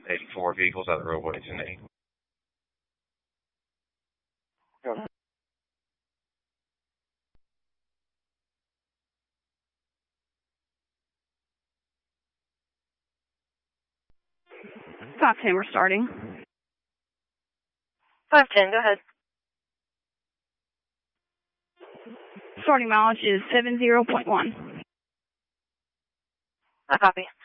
84 vehicles out of the roadway tonight. Go. Top 10, we're starting. 510, go ahead. Starting mileage is 70.1. I copy.